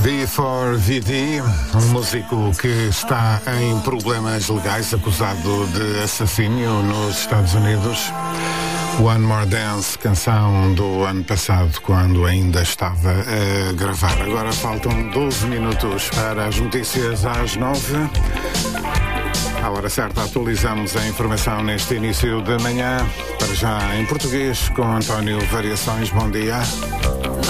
V4VD, um músico que está em problemas legais, acusado de assassínio nos Estados Unidos. One More Dance, canção do ano passado, quando ainda estava a gravar. Agora faltam 12 minutos para as notícias às 9. À hora certa atualizamos a informação neste início de manhã. Para já em português, com António Variações. Bom dia.